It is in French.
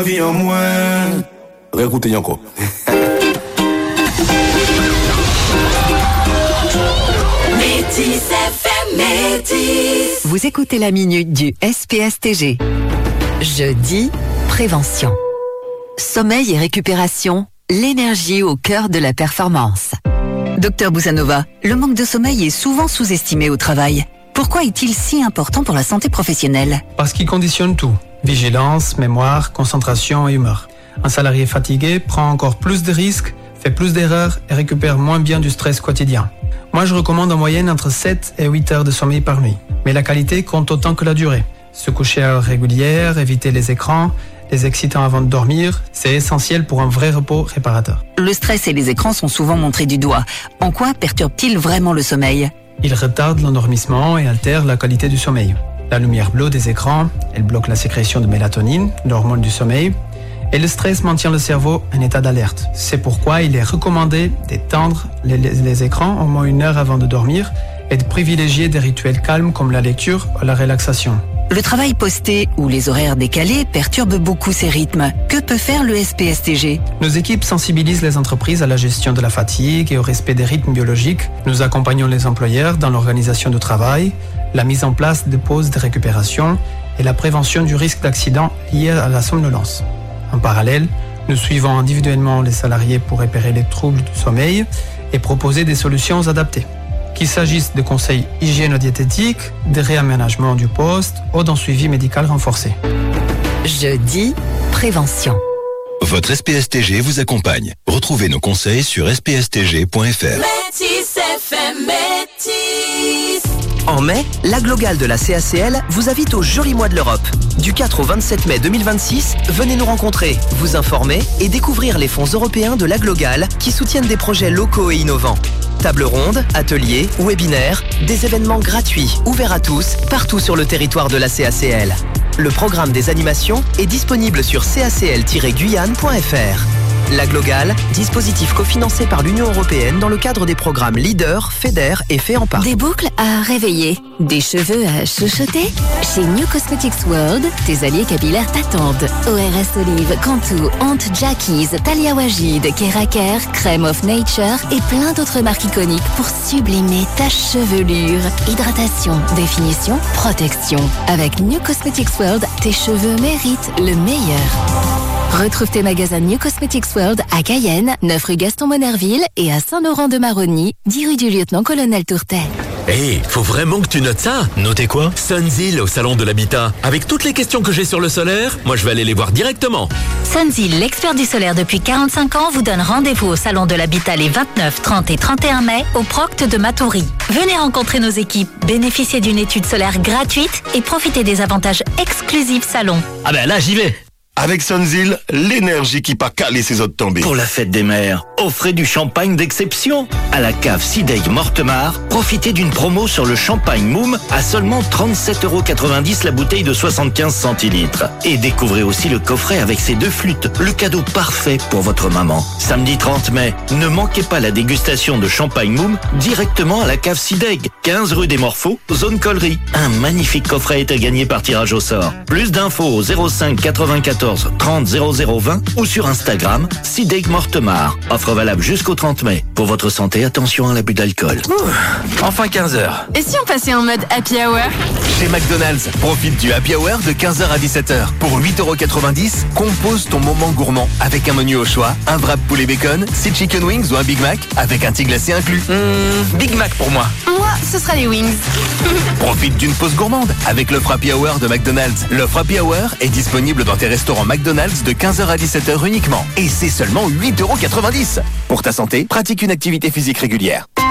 Vie en moins. Réécoutez encore. Métis FM, Métis. Vous écoutez la minute du SPSTG. Jeudi, prévention. Sommeil et récupération, l'énergie au cœur de la performance. Docteur Bouzanova, le manque de sommeil est souvent sous-estimé au travail. Pourquoi est-il si important pour la santé professionnelle ? Parce qu'il conditionne tout. Vigilance, mémoire, concentration et humeur. Un salarié fatigué prend encore plus de risques, fait plus d'erreurs et récupère moins bien du stress quotidien. Moi, je recommande en moyenne entre 7 et 8 heures de sommeil par nuit. Mais la qualité compte autant que la durée. Se coucher à heure régulière, éviter les écrans, les excitants avant de dormir, c'est essentiel pour un vrai repos réparateur. Le stress et les écrans sont souvent montrés du doigt. En quoi perturbe-t-il vraiment le sommeil ? Ils retardent l'endormissement et altèrent la qualité du sommeil. La lumière bleue des écrans, elle bloque la sécrétion de mélatonine, l'hormone du sommeil, et le stress maintient le cerveau en état d'alerte. C'est pourquoi il est recommandé d'éteindre les écrans au moins 1 heure avant de dormir et de privilégier des rituels calmes comme la lecture ou la relaxation. Le travail posté ou les horaires décalés perturbent beaucoup ces rythmes. Que peut faire le SPSTG ? Nos équipes sensibilisent les entreprises à la gestion de la fatigue et au respect des rythmes biologiques. Nous accompagnons les employeurs dans l'organisation du travail, la mise en place de pauses de récupération et la prévention du risque d'accident lié à la somnolence. En parallèle, nous suivons individuellement les salariés pour repérer les troubles du sommeil et proposer des solutions adaptées. Qu'il s'agisse de conseils hygiéno-diététiques, de réaménagement du poste ou d'un suivi médical renforcé. Jeudi, prévention. Votre SPSTG vous accompagne. Retrouvez nos conseils sur spstg.fr. Métis FM, Métis. En mai, l'Aglogal de la CACL vous invite au joli mois de l'Europe. Du 4 au 27 mai 2026, venez nous rencontrer, vous informer et découvrir les fonds européens de l'Aglogal qui soutiennent des projets locaux et innovants. Table ronde, ateliers, webinaires, des événements gratuits, ouverts à tous, partout sur le territoire de la CACL. Le programme des animations est disponible sur cacl-guyane.fr. L'Aglogal, dispositif cofinancé par l'Union européenne dans le cadre des programmes LEADER, FEDER et FEAMPA. Des boucles à réveiller, des cheveux à chuchoter. Chez New Cosmetics World, tes alliés capillaires t'attendent. ORS Olive, Cantu, Aunt Jackie's, Talia Wajid, Keraker, Crème of Nature et plein d'autres marques iconiques pour sublimer ta chevelure. Hydratation, définition, protection. Avec New Cosmetics World, tes cheveux méritent le meilleur. Retrouve tes magasins New Cosmetics World à Cayenne, 9 rue Gaston-Monerville et à Saint-Laurent-de-Maroni, 10 rue du Lieutenant-Colonel Tourtet. Hé, faut vraiment que tu notes ça. Notez quoi ? Sunzil au Salon de l'Habitat. Avec toutes les questions que j'ai sur le solaire, moi je vais aller les voir directement. Sunzil, l'expert du solaire depuis 45 ans, vous donne rendez-vous au Salon de l'Habitat les 29, 30 et 31 mai au Procte de Matoury. Venez rencontrer nos équipes, bénéficiez d'une étude solaire gratuite et profitez des avantages exclusifs Salon. Ah ben là j'y vais. Avec Sunzil, l'énergie qui pas calé ses autres tombées. Pour la fête des mères, offrez du champagne d'exception. À la cave Sideg Mortemart, profitez d'une promo sur le champagne Moum à seulement 37,90€ la bouteille de 75 centilitres. Et découvrez aussi le coffret avec ses 2 flûtes, le cadeau parfait pour votre maman. Samedi 30 mai, ne manquez pas la dégustation de champagne Moum directement à la cave Sideg, 15 rue des Morphos, zone Collery. Un magnifique coffret est à gagner par tirage au sort. Plus d'infos au 05 94 30 00 20 ou sur Instagram Sideg Mortemart. Offre valable jusqu'au 30 mai. Pour votre santé, attention à l'abus d'alcool. Enfin 15h. Et si on passait en mode happy hour ? Chez McDonald's, profite du happy hour de 15h à 17h. Pour 8,90€, compose ton moment gourmand avec un menu au choix, un wrap poulet bacon, 6 chicken wings ou un Big Mac avec un thé glacé inclus. Big Mac pour moi. Moi, ce sera les wings. Profite d'une pause gourmande avec l'offre happy hour de McDonald's. L'offre happy hour est disponible dans tes restaurants McDonald's de 15h à 17h uniquement. Et c'est seulement 8,90€. Pour ta santé, pratique une activité physique régulière.